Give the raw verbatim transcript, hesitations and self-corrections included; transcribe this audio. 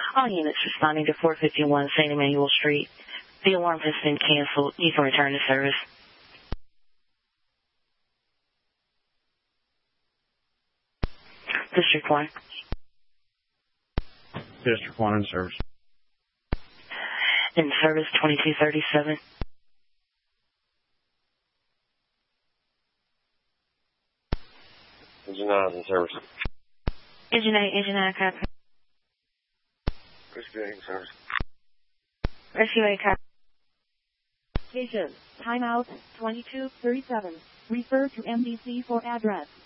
All units responding to four fifty-one Saint Emmanuel Street. The alarm has been canceled. You can return to service. District one. District one in service. In service, twenty-two thirty-seven. Engine nine in service. Engine eight, engine nine, copy. Rescue eight in service. Rescue eight, copy. Station, timeout, twenty-two thirty-seven. Refer to M D C for address.